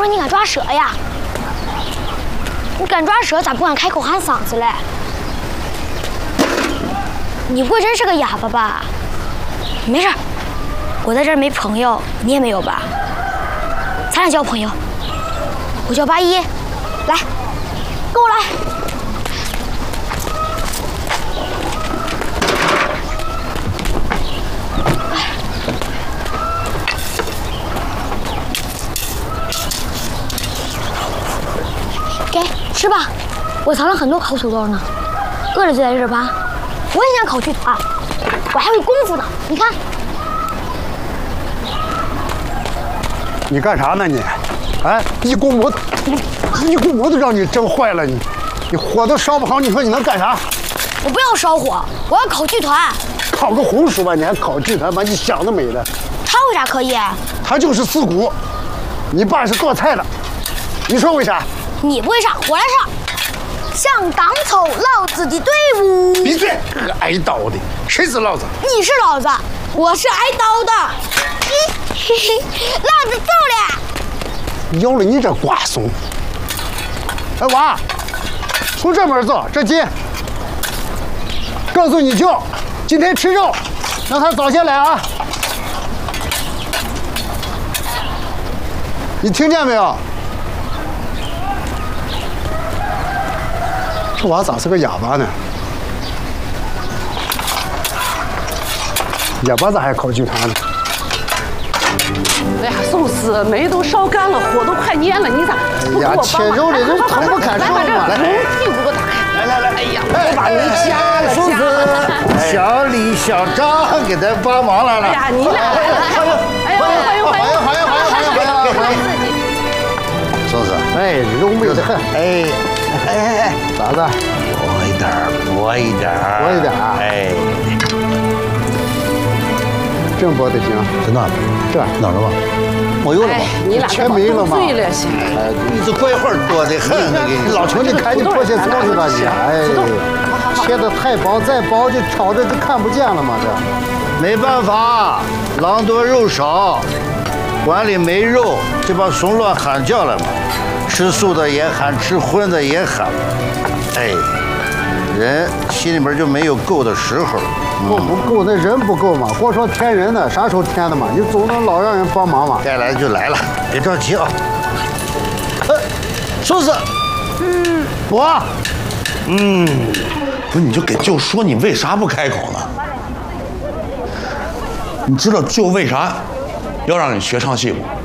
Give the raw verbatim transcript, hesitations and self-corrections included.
说你敢抓蛇呀？你敢抓蛇，咋不敢开口喊嗓子嘞？你不会真是个哑巴吧？没事，我在这儿没朋友，你也没有吧？咱俩交朋友。我叫八一，来，跟我来。给吃吧，我藏了很多烤土豆呢，饿了就在这儿吧。我也想烤剧团，我还会功夫呢，你看。 你干啥呢你？哎，一股馍，一股馍都让你蒸坏了，你，你火都烧不好，你说你能干啥？ 我不要烧火，我要烤剧团。 烤个红薯吧，你还烤剧团，把你想得美的。 他为啥可以？ 他就是四股，你爸是做菜的，你说为啥？ 你不会唱，我来唱。像党丑老子的队伍。 闭嘴！个挨刀的，谁是老子？ 你是老子，我是挨刀的。嘿嘿，老子走了。 要了你这瓜怂！哎娃，从这门走，这近。告诉你舅，今天吃肉，让他早些来啊。你听见没有？这娃咋是个哑巴呢？哑巴咋还烤剧团呢？ 哎呀，寿司煤都烧干了，火都快蔫了，你咋不给我帮忙？ 切肉的人疼不敢受嘛！ 来，屁股给我打开！来来来！哎呀，我把煤加了， 寿司，小李、小张给咱帮忙来了。 哎呀，你俩来了！哎呦，欢迎欢迎欢迎欢迎欢迎欢迎！ 寿司， 哎，肉美得很。 哎哎哎哎， 咋子？ 薄一点儿，薄一点儿， 薄一点儿。 哎， 这么薄的行？ 真的？ 这哪着吧？没有了吧？ 你俩全没了吗？ 醉了行。 哎，你这怪话多的很，我给你。 老邱，你赶紧破些葱去吧你！哎，切的太薄，再薄就挑着就看不见了嘛这。 没办法，狼多肉少，碗里没肉，这帮怂乱喊叫了嘛。吃素的也喊，吃荤的也喊。哎，人心里边就没有够的时候。 够不够？那人不够嘛？光说添人呢，啥时候添的嘛？你总能老让人帮忙嘛？ 该来就来了，别着急啊。呃，寿司， 嗯，我， 嗯，不是，你就给舅说，你为啥不开口呢？你知道舅为啥要让你学唱戏不？